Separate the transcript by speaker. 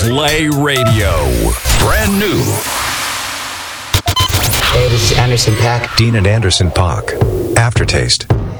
Speaker 1: Play Radio. Brand new.
Speaker 2: Hey, this is Anderson .Paak.
Speaker 3: Dean and Anderson .Paak. Aftertaste.